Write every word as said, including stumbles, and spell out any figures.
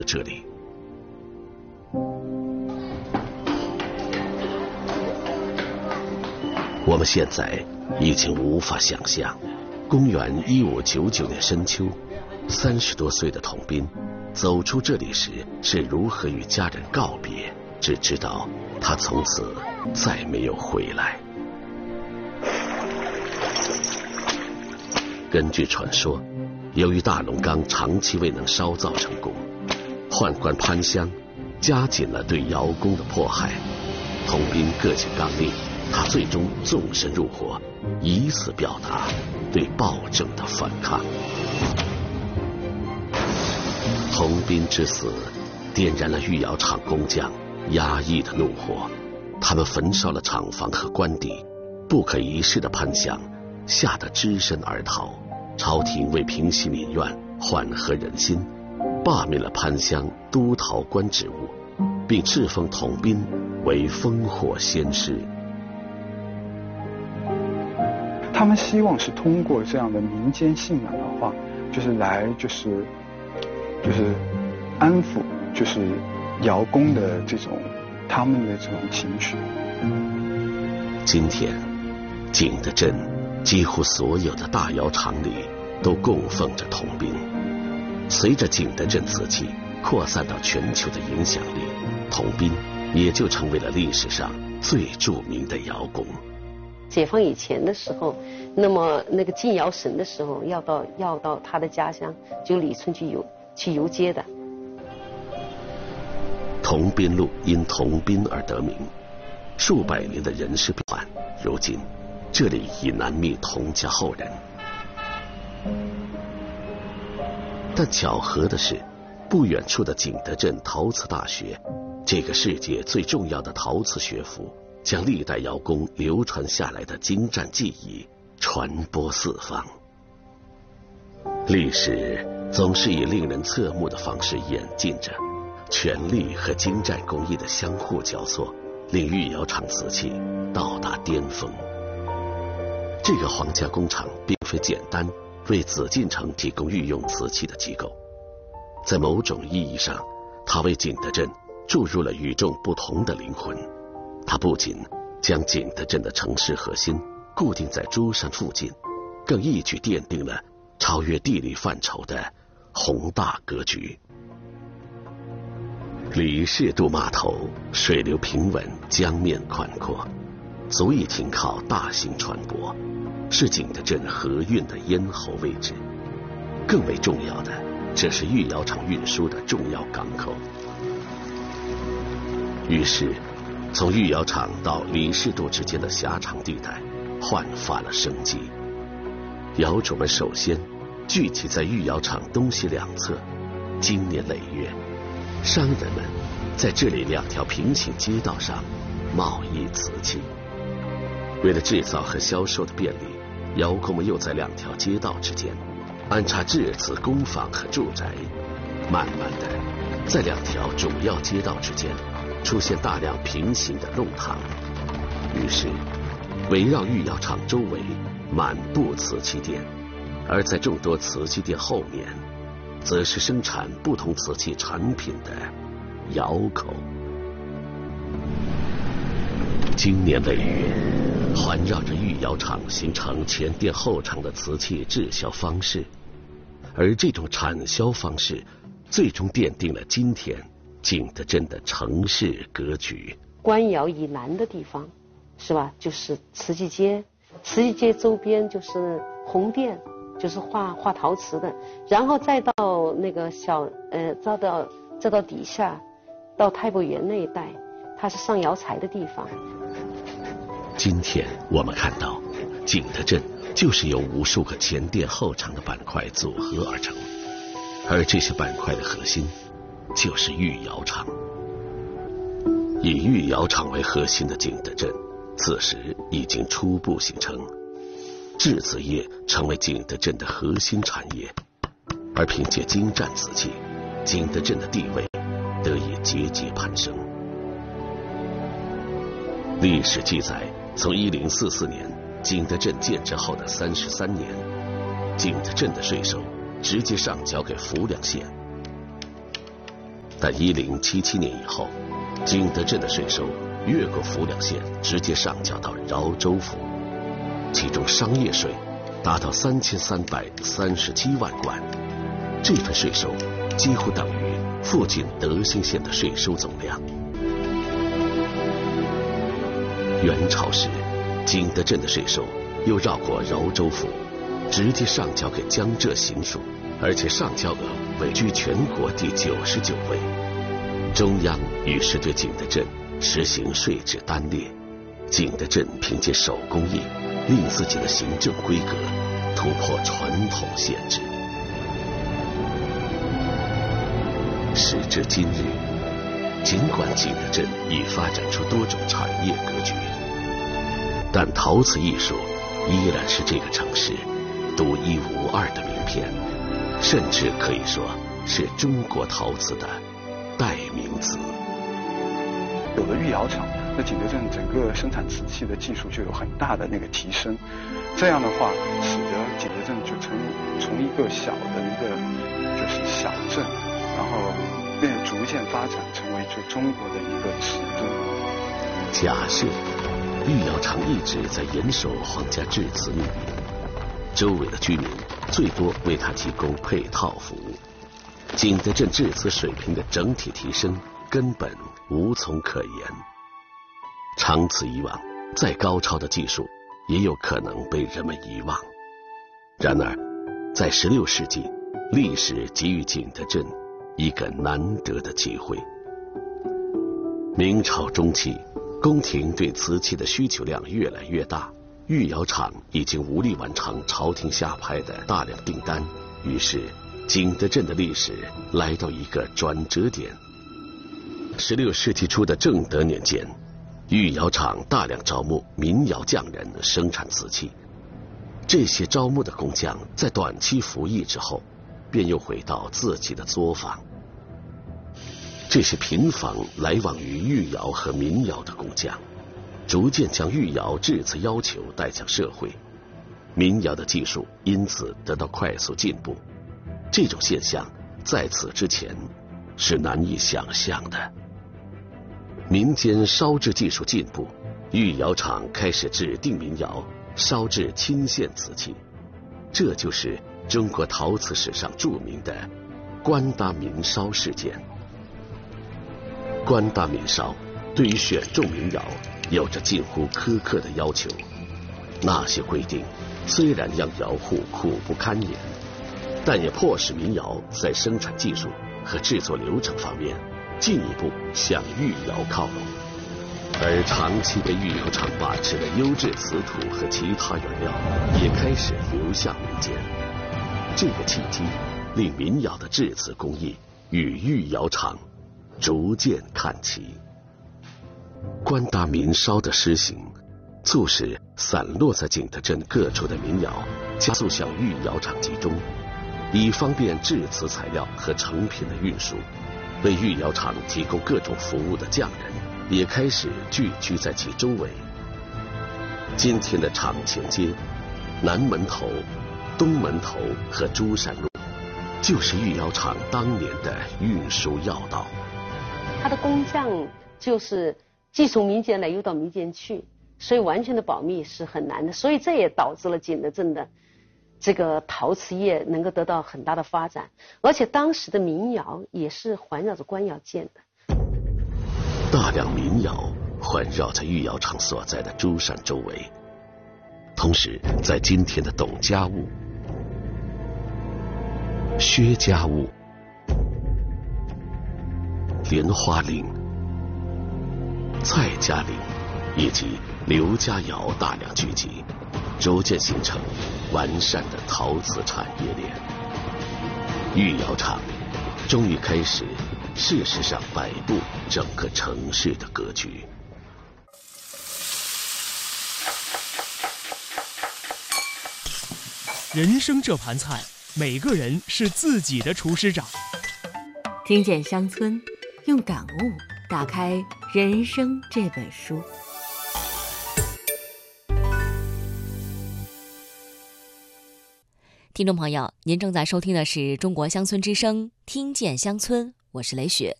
这里。我们现在已经无法想象，公元一五九九年深秋，三十多岁的童斌走出这里时是如何与家人告别，只知道他从此再没有回来。根据传说，由于大龙缸长期未能烧造成功，宦官潘香加紧了对窑工的迫害。童斌个性刚烈，他最终纵身入伙，以此表达对暴政的反抗。童斌之死点燃了御窑厂工匠压抑的怒火，他们焚烧了厂房和官邸，不可一世的潘香吓得只身而逃。朝廷为平息民怨，缓和人心，罢免了潘香督陶官职务，并敕封童斌为烽火先师。 他们希望是通过这样的民间信仰的话，就是来就是就是安抚就是窑工的这种他们的这种情绪。 今天景德镇几乎所有的大窑厂里都供奉着童斌。随着景德镇瓷器扩散到全球的影响力，童斌也就成为了历史上最著名的窑工。 解放以前的时候，那么那个进窑神的时候，要到要到他的家乡，就李村去游去游街的。 童斌路因童斌而得名，数百年的人事变幻，如今这里已难觅童家后人。但巧合的是，不远处的景德镇陶瓷大学，这个世界最重要的陶瓷学府，将历代窑工流传下来的精湛技艺传播四方。历史总是以令人侧目的方式演进着，权力和精湛工艺的相互交错，令御窑厂瓷器到达巅峰。这个皇家工厂并非简单为紫禁城提供御用瓷器的机构，在某种意义上，它为景德镇注入了与众不同的灵魂。它不仅将景德镇的城市核心固定在珠山附近，更一举奠定了超越地理范畴的宏大格局。李氏渡码头水流平稳，江面宽阔，足以停靠大型船舶，是景德镇河运的咽喉位置。更为重要的，这是御窑厂运输的重要港口。于是从御窑厂到李氏渡之间的狭长地带焕发了生机。窑主们首先聚集在御窑厂东西两侧，经年累月，商人们在这里两条平行街道上贸易瓷器。为了制造和销售的便利，窑工们又在两条街道之间安插制瓷工坊和住宅。慢慢的，在两条主要街道之间出现大量平行的弄堂，于是围绕御窑厂周围满布瓷器店，而在众多瓷器店后面，则是生产不同瓷器产品的窑口。经年累月，环绕着御窑厂形成前店后厂的瓷器制销方式，而这种产销方式最终奠定了今天景德镇的城市格局。 官窑以南的地方，是吧？就是瓷器街，瓷器街周边就是红店，就是画画陶瓷的，然后再到那个小呃，再到再到底下，到太伯园那一带，它是上窑材的地方。 今天我们看到，景德镇就是由无数个前店后厂的板块组合而成，而这些板块的核心就是御窑厂。以御窑厂为核心的景德镇，此时已经初步形成，制瓷业成为景德镇的核心产业，而凭借精湛瓷器，景德镇的地位得以节节攀升。历史记载，从一零四四年景德镇建制后的三十三年，景德镇的税收直接上缴给浮梁县。 但一零七七年以后，景德镇的税收越过浮梁县，直接上缴到饶州府，其中商业税达到三千三百三十七万贯，这份税收几乎等于附近德兴县的税收总量。元朝时，景德镇的税收又绕过饶州府，直接上交给江浙行署，而且上交额位居全国第九十九位。中央于是对景德镇实行税制单列，景德镇凭借手工艺令自己的行政规格突破传统限制。时至今日，尽管景德镇已发展出多种产业格局，但陶瓷艺术依然是这个城市独一无二的名片，甚至可以说是中国陶瓷的代名词。 有了御窑厂，那景德镇整个生产瓷器的技术就有很大的那个提升。这样的话，使得景德镇就从从一个小的一个就是小镇，然后变逐渐发展成为就中国的一个瓷都。 假设御窑厂一直在严守皇家制瓷命令，周围的居民最多为他提供配套服务，景德镇制瓷水平的整体提升根本无从可言。长此以往，再高超的技术也有可能被人们遗忘。然而，在十六世纪，历史给予景德镇一个难得的机会。明朝中期，宫廷对瓷器的需求量越来越大，御窑厂已经无力完成朝廷下派的大量订单，于是景德镇的历史来到一个转折点。十六世纪初的正德年间，御窑厂大量招募民窑匠人生产瓷器，这些招募的工匠在短期服役之后，便又回到自己的作坊。这些频繁来往于御窑和民窑的工匠，逐渐将御窑制瓷要求带向社会，民窑的技术因此得到快速进步。这种现象在此之前是难以想象的。民间烧制技术进步，御窑厂开始指定民窑烧制沁线瓷器，这就是中国陶瓷史上著名的官搭民烧事件。官搭民烧对于选中民窑有着近乎苛刻的要求，那些规定虽然让窑户苦不堪言，但也迫使民窑在生产技术和制作流程方面进一步向御窑靠拢。而长期被御窑厂把持的优质瓷土和其他原料也开始流向民间，这个契机令民窑的制瓷工艺与御窑厂逐渐看齐。官搭民烧的施行，促使散落在景德镇各处的民窑加速向御窑厂集中，以方便制瓷材料和成品的运输。为御窑厂提供各种服务的匠人也开始聚居在其周围。今天的厂前街、南门头、东门头和珠山路，就是御窑厂当年的运输要道。 他的工匠就是既从民间来又到民间去，所以完全的保密是很难的，所以这也导致了景德镇的这个陶瓷业能够得到很大的发展，而且当时的民窑也是环绕着官窑建的。 大量民窑环绕在御窑厂所在的珠山周围，同时在今天的董家坞、薛家坞、莲花岭、蔡家岭以及刘家窑大量聚集，逐渐形成完善的陶瓷产业链。御窑厂终于开始事实上摆布整个城市的格局。 人生这盘菜，每个人是自己的厨师长。 听见乡村，用感悟打开人生这本书。 听众朋友，您正在收听的是中国乡村之声，听见乡村，我是雷雪。